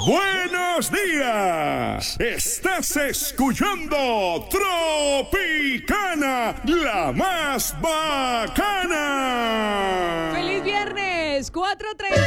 Buenos días. Estás escuchando Tropicana, la más bacana. ¡Feliz viernes! 4:30.